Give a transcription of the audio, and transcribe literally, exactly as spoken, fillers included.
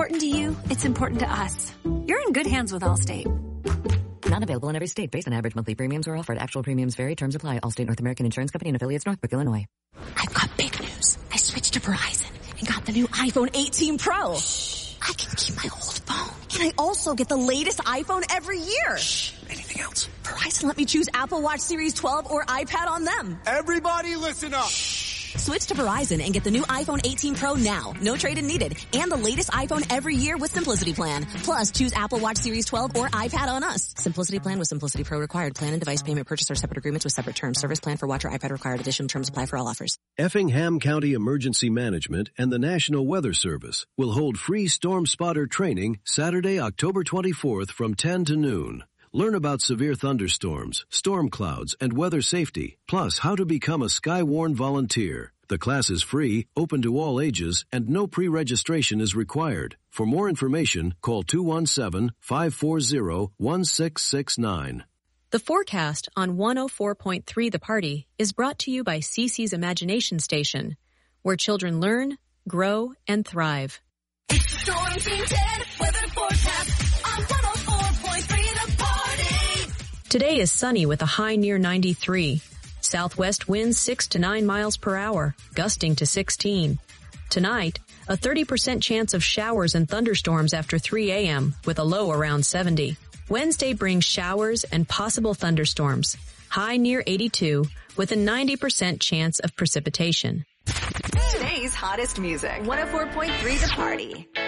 important to you, it's important to us. You're in good hands with Allstate. Not available in every state based on average monthly premiums or offered. Actual premiums vary. Terms apply. Allstate North American Insurance Company and affiliates, Northbrook, Illinois. I've got big news. I switched to Verizon and got the new iPhone eighteen Pro. Shh. I can keep my old phone. And I also get the latest iPhone every year. Shh. Anything else? Verizon let me choose Apple Watch Series twelve or iPad on them. Everybody listen up. Shh. Switch to Verizon and get the new iPhone eighteen Pro now. No trade-in needed. And the latest iPhone every year with Simplicity Plan. Plus, choose Apple Watch Series twelve or iPad on us. Simplicity Plan with Simplicity Pro required. Plan and device payment purchase or separate agreements with separate terms. Service plan for watch or iPad required. Additional terms apply for all offers. Effingham County Emergency Management and the National Weather Service will hold free storm spotter training Saturday, October twenty-fourth from ten to noon. Learn about severe thunderstorms, storm clouds, and weather safety, plus how to become a Skywarn volunteer. The class is free, open to all ages, and no pre-registration is required. For more information, call two one seven, five four zero, one six six nine. The forecast on one oh four point three The Party is brought to you by Cece's Imagination Station, where children learn, grow, and thrive. It's the Storm Team ten weather forecast on one oh four point three The Party. Today is sunny with a high near ninety-three. Southwest winds six to nine miles per hour, gusting to sixteen. Tonight, a thirty percent chance of showers and thunderstorms after three a.m. with a low around seventy. Wednesday brings showers and possible thunderstorms, high near eighty-two with a ninety percent chance of precipitation. Today's hottest music. one oh four point three The Party.